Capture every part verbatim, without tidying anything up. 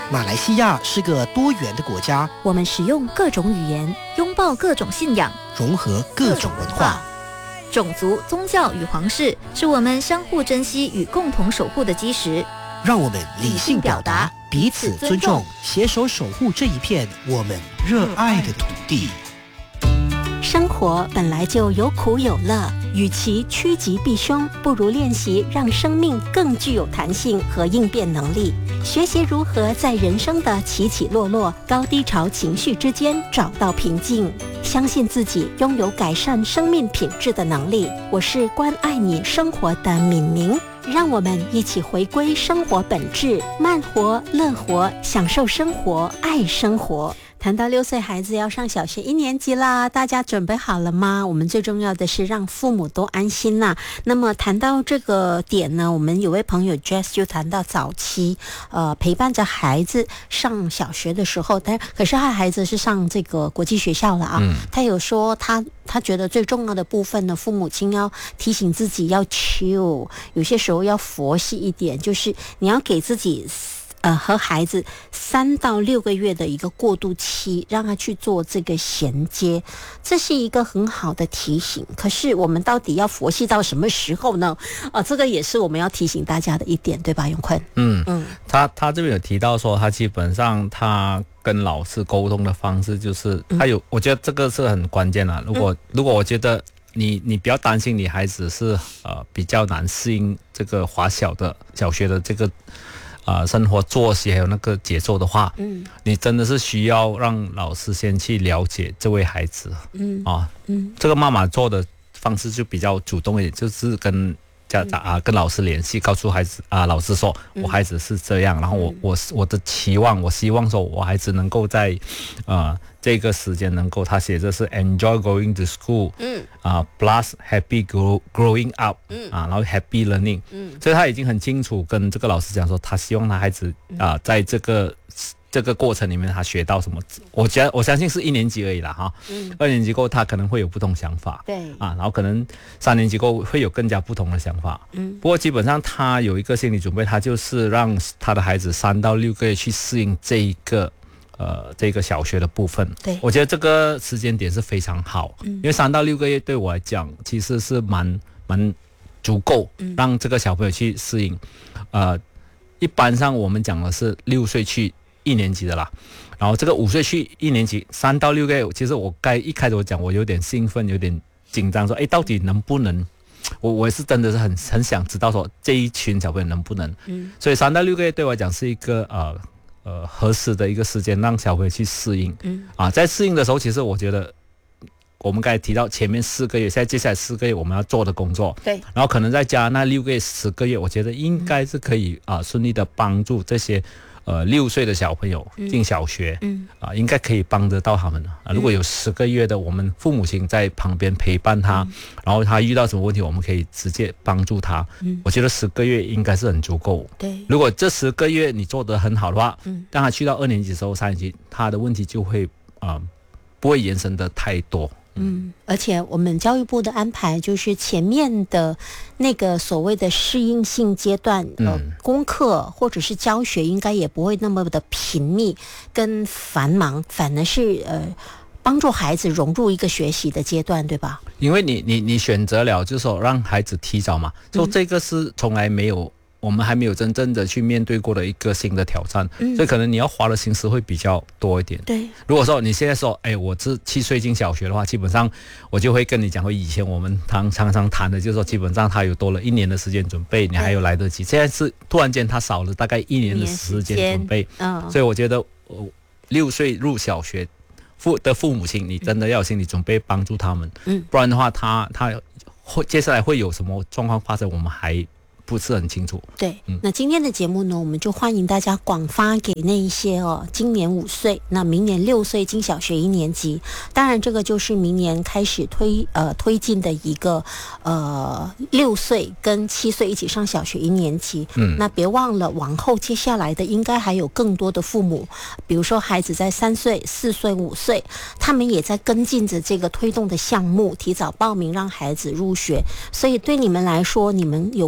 马来西亚是个多元的国家， 我们使用各种语言，拥抱各种信仰， 融合各种文化。 种族、宗教与皇室是我们相互珍惜与共同守护的基石。 让我们理性表达，彼此尊重，携手守护这一片我们热爱的土地。 生活本来就有苦有乐，与其趋吉避凶，不如练习让生命更具有弹性和应变能力，学习如何在人生的起起落落、高低潮情绪之间找到平静，相信自己拥有改善生命品质的能力。我是关爱你生活的敏明，让我们一起回归生活本质，慢活、乐活，享受生活，爱生活。谈到六岁孩子要上小学一年级啦，大家准备好了吗？我们最重要的是让父母都安心啦。那么谈到这个点呢，我们有位朋友 Jess 就谈到早期呃陪伴着孩子上小学的时候，但可是他孩子是上这个国际学校了啊、嗯、他有说他他觉得最重要的部分呢，父母亲要提醒自己要 chill， 有些时候要佛系一点，就是你要给自己呃，和孩子三到六个月的一个过渡期，让他去做这个衔接，这是一个很好的提醒。可是我们到底要佛系到什么时候呢？呃，这个也是我们要提醒大家的一点，对吧，永坤？ 嗯嗯，他他这边有提到说，他基本上他跟老师沟通的方式就是他有，嗯、我觉得这个是很关键的。如果、嗯、如果我觉得你你不要担心你孩子是呃比较难适应这个华小的小学的这个。啊、呃，生活作息还有那个节奏的话，嗯，你真的是需要让老师先去了解这位孩子，嗯啊，嗯，这个妈妈做的方式就比较主动一点，就是跟家长啊、跟老师联系，告诉孩子啊，老师说我孩子是这样，嗯、然后我我我的期望，我希望说我孩子能够在，呃。这个时间能够，他写的是 enjoy going to school， 嗯啊、呃、，plus happy grow, growing up， 嗯啊，然后 happy learning， 嗯，所以他已经很清楚跟这个老师讲说，他希望他孩子啊、呃，在这个这个过程里面他学到什么，我觉得我相信是一年级而已啦哈，嗯，二年级过后他可能会有不同想法，对啊，然后可能三年级过后会有更加不同的想法，嗯，不过基本上他有一个心理准备，他就是让他的孩子三到六个月去适应这一个。呃，这个小学的部分，对，我觉得这个时间点是非常好，嗯、因为三到六个月对我来讲其实是蛮蛮足够，嗯、让这个小朋友去适应。呃，一般上我们讲的是六岁去一年级的啦，然后这个五岁去一年级，三到六个月，其实我该一开始我讲我有点兴奋，有点紧张，说，哎，到底能不能？我我是真的是很很想知道说这一群小朋友能不能，嗯，所以三到六个月对我来讲是一个呃。呃，合适的一个时间让小朋友去适应，嗯啊，在适应的时候，其实我觉得我们刚才提到前面四个月，现在接下来四个月我们要做的工作，对，然后可能再加那六个月、十个月，我觉得应该是可以啊、呃、顺利的帮助这些呃六岁的小朋友进小学，嗯啊，应该可以帮得到他们啊。如果有十个月的，我们父母亲在旁边陪伴他，嗯、然后他遇到什么问题，我们可以直接帮助他。嗯，我觉得十个月应该是很足够。对，如果这十个月你做得很好的话，嗯，当他去到二年级的时候、三年级，他的问题就会啊、呃、不会延伸的太多。 嗯，而且我们教育部的安排就是前面的那个所谓的适应性阶段，呃，嗯、功课或者是教学应该也不会那么的频密跟繁忙，反而是呃帮助孩子融入一个学习的阶段，对吧？ 因为你你你选择了，就是说让孩子提早嘛，所以这个是从来没有。我们还没有真正的去面对过的一个新的挑战，嗯、所以可能你要花的心思会比较多一点。对，如果说你现在说，哎，我是七岁进小学的话，基本上我就会跟你讲，会以前我们常常常谈的，就是说基本上他有多了一年的时间准备，你还有来得及。现在是突然间他少了大概一年的时间准备，嗯、所以我觉得，呃、六岁入小学父的父母亲，你真的要有心理准备帮助他们，嗯、不然的话他，他他会接下来会有什么状况发生，我们还不是很清楚。 对、嗯、那今天的节目呢，我们就欢迎大家广发给那一些哦，今年五岁，那明年六岁进小学一年级，当然这个就是明年开始推呃推进的一个呃六岁跟七岁一起上小学一年级。嗯，那别忘了往后接下来的应该还有更多的父母，比如说孩子在三岁、四岁、五岁，他们也在跟进着这个推动的项目，提早报名让孩子入学，所以对你们来说，你们有更充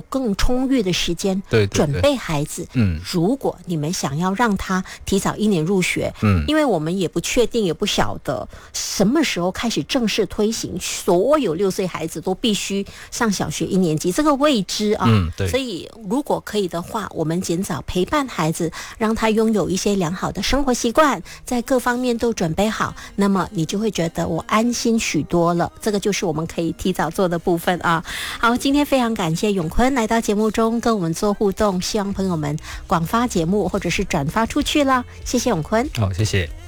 充裕的时间对对对准备孩子。 嗯， 如果你们想要让他提早一年入学， 嗯， 因为我们也不确定也不晓得什么时候开始正式推行，所有六岁孩子都必须上小学一年级，这个未知啊。 嗯，对。 所以如果可以的话，我们尽早陪伴孩子，让他拥有一些良好的生活习惯，在各方面都准备好，那么你就会觉得我安心许多了。这个就是我们可以提早做的部分啊。好，今天非常感谢永坤来到节目中跟我们做互动，希望朋友们广发节目或者是转发出去了，谢谢永坤。 好，谢谢。